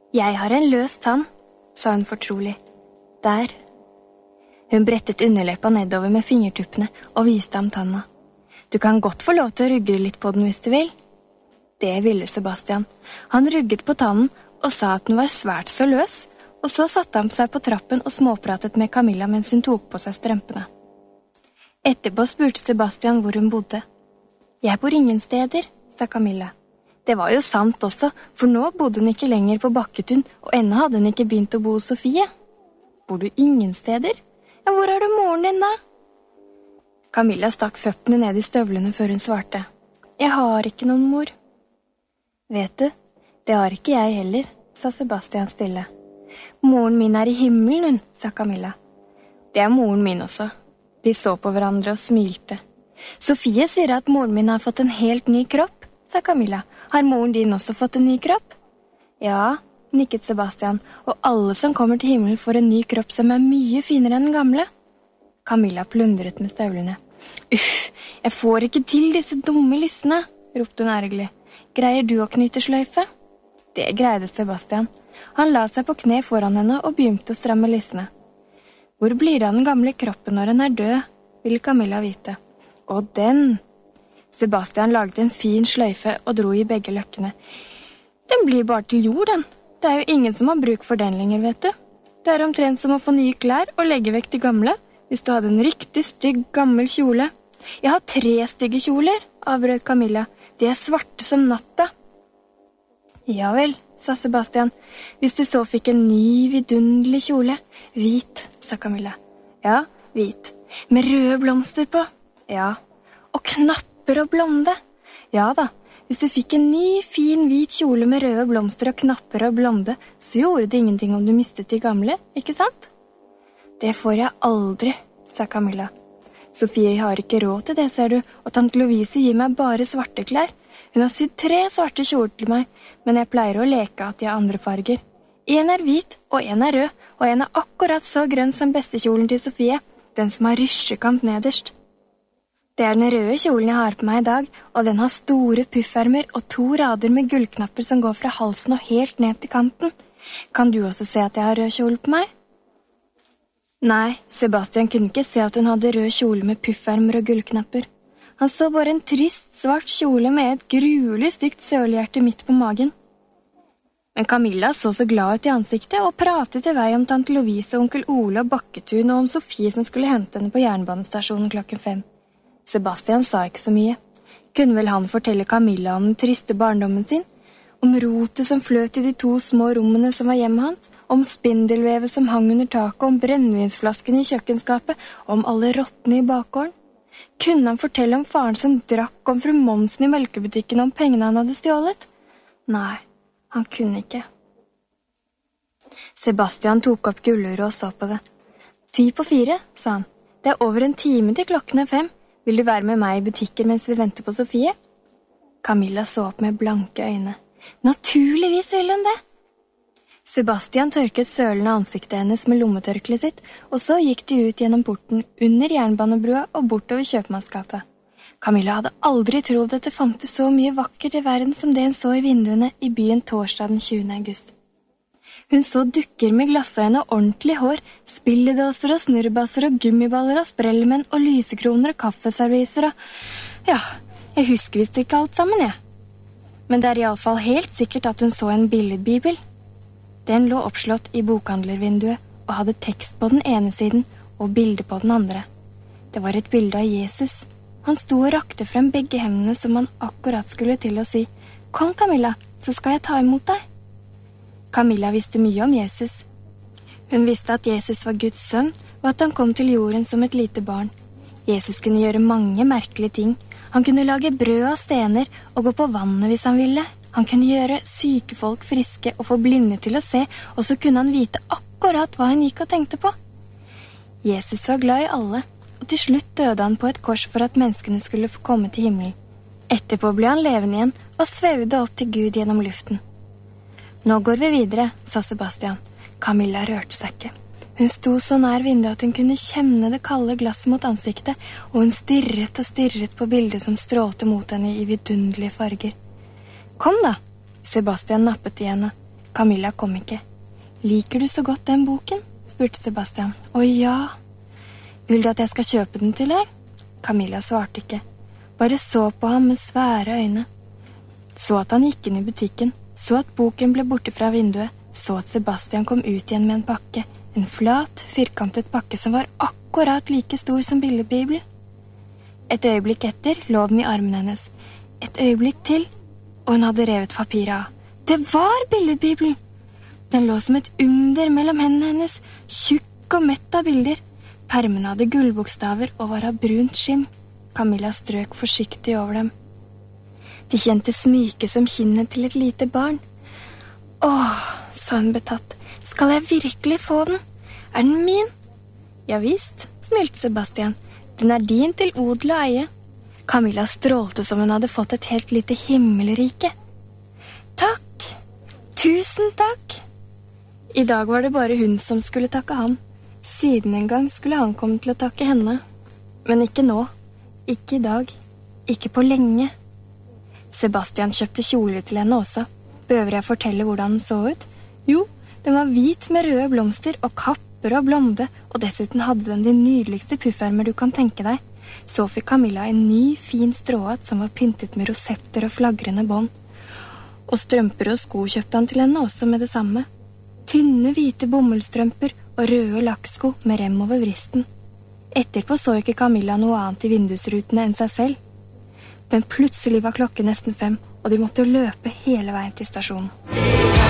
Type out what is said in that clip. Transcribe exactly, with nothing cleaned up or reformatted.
Jeg har en løs tann, sa hun fortrolig. Der. Hun brettet underleppa nedover med fingertuppene og viste ham tanna. Du kan godt få lov til å rugge litt på den hvis du vil. Det ville Sebastian. Han rugget på tannen og sa at den var svært så løs, og så satte han seg på trappen og småpratet med Camilla mens hun tok på seg strømpene. Etterpå spurte Sebastian hvor hun bodde. Jeg bor ingen steder, sa Camilla. Det var jo sant også, for nå bodde hun ikke lenger på Bakketun, og ennå hadde hun ikke begynt å bo hos Sofie. Bor du ingen steder? Ja, hvor har du moren din da? Camilla stakk føttene ned i støvlene før hun svarte. Jeg har ikke noen mor. Vet du, det har ikke jeg heller, sa Sebastian stille. Moren min er i himmelen, hun, sa Camilla. Det er moren min også. De så på hverandre og smilte. Sofie sier at moren min har fått en helt ny kropp, sa Camilla. Har moren din også fått en ny kropp? Ja, nikket Sebastian, og alle som kommer til himmelen får en ny kropp som er mye finere enn den gamle. Camilla plundret med støvlene. Uff, jeg får ikke til disse dumme lissene, ropte hun ergerlig. Greier du å knyte sløyfe? Det greide Sebastian. Han la seg på kne foran henne og begynte å stramme lissene. Hvor blir det av den gamle kroppen når den er død, ville Camilla vite. Og den... Sebastian laget en fin sløyfe og dro i begge løkkene. Den blir bare til jord, den. Det er jo ingen som har bruk for den lenger, vet du. Det er omtrent som å få nye klær og legge vekk de gamle, hvis du hadde en riktig stygg gammel kjole. Jeg har tre stygge kjoler, avbrøt Camilla. De er svarte som natta. Ja vel, sa Sebastian. Hvis du så fikk en ny, vidunderlig kjole. Hvit, sa Camilla. Ja, hvit. Med røde blomster på. Ja. Og knapp og blonde. Ja da, hvis du fikk en ny, fin, hvit kjole med røde blomster og knapper og blonde, så gjorde det ingenting om du mistet de gamle, ikke sant? Det får jeg aldri, sa Camilla. Sofie har ikke råd til det, ser du, og tante Lovise gir meg bare svarte klær. Hun har sydd tre svarte kjoler til meg, men jeg pleier å leke at jeg har andre farger. En er hvit, og en er rød, og en er akkurat så grønn som bestekjolen til Sofie, den som har rysjekant nederst. Det er den røde kjolen jeg har på meg i dag, og den har store puffermer og to rader med gullknapper som går fra halsen og helt ned til kanten. Kan du også se at jeg har rød kjole på meg? Nei, Sebastian kunne ikke se at hun hadde rød kjole med puffermer og gullknapper. Han så bare en trist, svart kjole med et gruelig stygt sølhjerte midt på magen. Men Camilla så så glad ut i ansiktet og pratet i vei om tante Lovise og onkel Ole og Bakketun og om Sofie som skulle hente henne på jernbanestasjonen klokken fem. Sebastian sa ikke så mye. Kunne vel han fortelle Camilla om den triste barndommen sin? Om rotet som fløt i de to små rommene som var hjemme hans? Om spindelvevet som hang under taket? Om brennevinsflasken i kjøkkenskapet? Om alle rottene i bakgården? Kunne han fortelle om faren som drakk, om fru Monsen i melkebutikken, om pengene han hadde stjålet? Nei, han kunne ikke. Sebastian tok opp gulluret og så på det. Ti på fire, sa han. Det er over en time til klokken er fem. Vil du være med meg i butikken mens vi venter på Sofie? Camilla så opp med blanke øyne. Naturligvis vil hun det. Sebastian tørket sølende ansiktet hennes med lommetørklet sitt, og så gikk de ut gjennom porten under jernbanebrua og bortover kjøpmannskapet. Camilla hadde aldri trodd at det fantes så mye vakkert i verden som det hun så i vinduene i byen torsdag den tjuende august. Hun så dukker med glassøyne og ordentlig hår, spilledåser og snurrbasser og gummiballer og sprellmenn og lysekroner og kaffeserviser og... Ja, jeg husker visst ikke alt sammen, jeg. Men det er i alle fall helt sikkert at hun så en billedbibel. Den lå oppslått i bokhandlervinduet og hadde tekst på den ene siden og bilde på den andre. Det var et bilde av Jesus. Han sto og rakte frem begge hendene som han akkurat skulle til å si «Kom, Camilla, så skal jeg ta imot deg». Camilla visste mye om Jesus. Hun visste at Jesus var Guds sønn, og at han kom til jorden som et lite barn. Jesus kunne gjøre mange merkelige ting. Han kunne lage brød av stener og gå på vannet hvis han ville. Han kunne gjøre syke folk friske og få blinde til å se, og så kunne han vite akkurat hva han gikk og tenkte på. Jesus var glad i alle, og til slutt døde han på et kors for at menneskene skulle få komme til himmelen. Etterpå ble han levende igjen og svevde opp til Gud gjennom luften. Nå går vi videre, sa Sebastian. Camilla rørte seg ikke. Hun sto så nær vinduet at hun kunne kjenne det kalde glasset mot ansiktet, og hun stirret og stirret på bildet som strålte mot henne i vidunderlige farger. Kom da, Sebastian nappet i henne. Camilla kom ikke. Liker du så godt den boken? Spurte Sebastian. Å ja. Vil du at jeg skal kjøpe den til deg? Camilla svarte ikke. Bare så på ham med svære øyne. Så at han gikk inn i butikken, så at boken ble borte fra vinduet, så at Sebastian kom ut igjen med en pakke, en flat, firkantet pakke som var akkurat like stor som billedbibelen. Et øyeblikk etter lå den i armen hennes. Et øyeblikk til, og hun hadde revet papiret av. Det var billedbibelen! Den lå som et under mellom hendene hennes, tjukk og mett av bilder. Permene hadde gullbokstaver og var av brunt skinn. Camilla strøk forsiktig over dem. De kjentes myke som kinnet til et lite barn. Åh, sa hun betatt, skal jeg virkelig få den? Er den min? Ja visst, smilte Sebastian. Den er din til odel og eie. Camilla strålte som hun hadde fått et helt lite himmelrike. Takk! Tusen takk! I dag var det bare hun som skulle takke han. Siden en gang skulle han komme til å takke henne. Men ikke nå. Ikke i dag. Ikke på lenge. Sebastian kjøpte kjole til henne også. Behøver jeg fortelle hvordan den så ut? Jo, den var hvit med røde blomster og kapper og blonde, og dessuten hadde den de nydeligste puffermer du kan tenke deg. Så fikk Camilla en ny, fin stråhatt som var pyntet med rosetter og flagrende bånd. Og strømper og sko kjøpte han til henne også med det samme. Tynne, hvite bomullstrømper og røde lakksko med rem over vristen. Etterpå så ikke Camilla noe annet i vindusrutene enn seg selv. Men plutselig var klokken nesten fem, og de måtte løpe hele veien til stasjonen.